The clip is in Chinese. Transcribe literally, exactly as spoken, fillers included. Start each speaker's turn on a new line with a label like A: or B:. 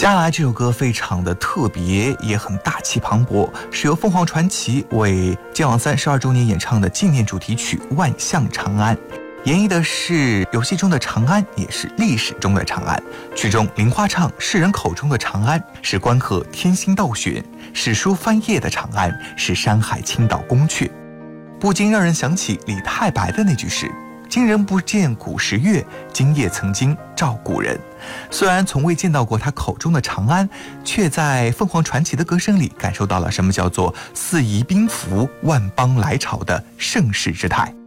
A: 接下来这首歌非常的特别，也很大气磅礴，是由凤凰传奇为剑网三十二周年演唱的纪念主题曲《万象长安》，演绎的是游戏中的长安，也是历史中的长安。曲中林花唱世人口中的长安是关河天星倒雪，史书翻页的长安是山海倾倒宫阙，不禁让人想起李太白的那句诗：今人不见古时月，今夜曾经照古人。虽然从未见到过他口中的长安，却在凤凰传奇的歌声里感受到了什么叫做四夷宾服万邦来朝的盛世之态。